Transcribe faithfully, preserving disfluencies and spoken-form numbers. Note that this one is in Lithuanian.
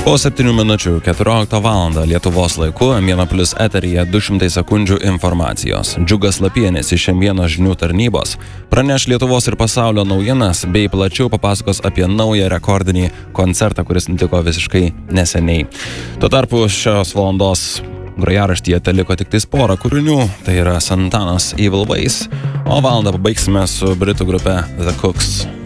Po septynių minučių keturioliktą valandą Lietuvos laiku M vienas plius eteryje du šimtai sekundžių informacijos. Džiugas Lapienis iš M vienas žinių tarnybos praneš Lietuvos ir pasaulio naujienas bei plačiau papasakos apie naują rekordinį koncertą, kuris nutiko visiškai neseniai. Tuo tarpu šios valandos grojaraštyje teliko tik tais porą kūrinių, tai yra Santanos Evil Ways, o valandą pabaigsime su britų grupe The Cooks.